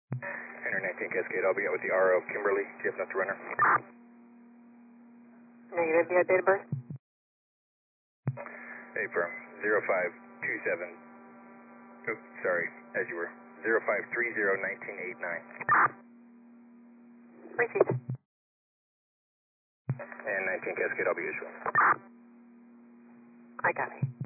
Enter 19 Cascade, I'll be out with the RO Kimberly. Do you have enough to run her? Negative, do you have date of birth? Hey, firm. 0527. Oops, sorry, as you were. 0530-1989. Received. And 19 Cascade, I'll be issuing. I got it.